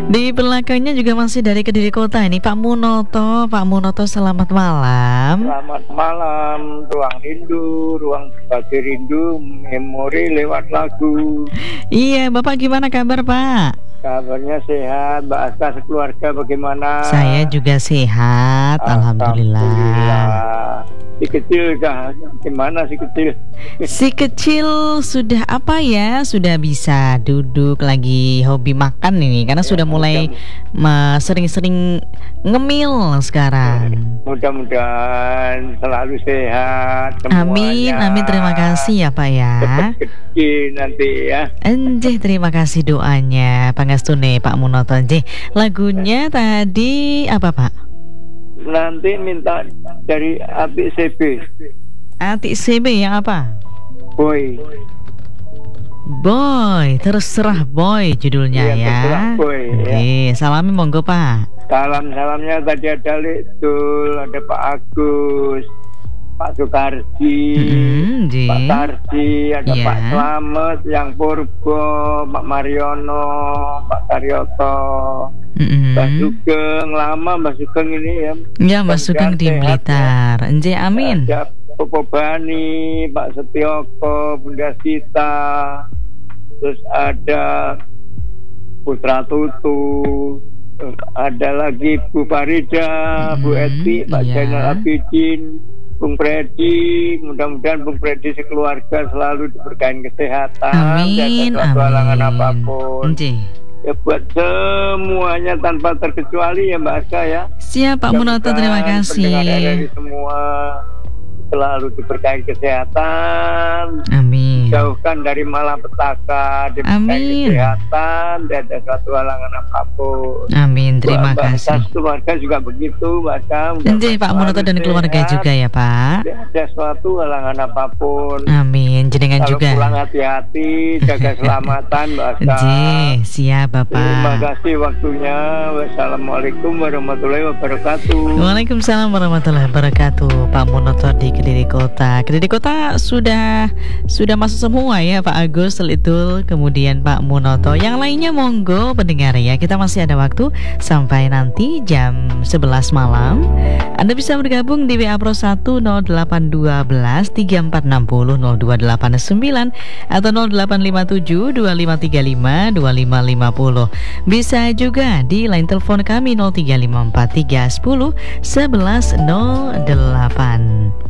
Di belakangnya juga masih dari Kediri Kota ini Pak Munoto. Pak Munoto, selamat malam. Selamat malam, ruang rindu, ruang berbagi rindu, memori lewat lagu. Iya, Bapak gimana kabar, Pak? Kabarnya sehat, Mbak Aska sekeluarga bagaimana? Saya juga sehat, alhamdulillah. Si kecil dah, gimana si kecil? Si kecil sudah apa ya? Sudah bisa duduk, lagi hobi makan ini karena sudah mulai sering-sering ngemil sekarang. Mudah-mudahan selalu sehat semuanya. Amin, amin, terima kasih ya Pak ya. Cepat gede nanti ya. Enjeh, terima kasih doanya Pangastune Pak Munoto. Enjeh, lagunya tadi apa Pak? Nanti minta dari Atik CB. Atik CB yang apa? Boy. Boy, terserah Boy judulnya Iya, ya. terserah Boy, Oke, salami monggo Pak. Salam-salamnya tadi ada Lekdul, ada Pak Agus, Pak Sukardi, Pak Tardi, ada Pak Slamet, yang Purbo, Pak Mariono, Pak Karyoto, Mbak Sugeng, lama Mbak Sugeng ini ya. Ya, Mbak Sugeng di Blitar. Enjeh, amin. Ada Popo Bani, Pak Setioko, Bunda Sita, terus ada Putra Tutu, ada lagi Bu Farida, Bu Eti, Pak Zainal Abidin, Bung Freddy. Mudah-mudahan Bung Freddy sekeluarga selalu diberkahi kesehatan, amin, dan halangan apapun. Ya buat semuanya tanpa terkecuali ya Mbak Aska ya. Siap Pak Munoto, terima kasih. Pendengar dari semua selalu diberkahi kesehatan. Amin. Jauhkan dari malapetaka, diberkahi kesehatan, dan ada suatu halangan apapun. Amin, terima kasih. Keluarga juga begitu, Mbak Sam. Enjeh, Pak Munoto dan keluarga juga ya Pak. Ada suatu halangan apapun. Amin, jenengan juga. Kalau pulang hati-hati, jaga keselamatan, Mbak Sam. Enjeh, siap Bapak. Terima kasih waktunya. Wassalamualaikum warahmatullahi wabarakatuh. Waalaikumsalam warahmatullahi wabarakatuh. Pak Munoto di Kediri Kota. Kediri Kota sudah masuk semua ya Pak Agus, Lidul, kemudian Pak Munoto. Yang lainnya monggo pendengar ya. Kita masih ada waktu sampai nanti jam 11 malam. Anda bisa bergabung di WA Pro 1 0812 3460 0289 atau 0857 2535 2550. Bisa juga di line telepon kami 0354 310 1108.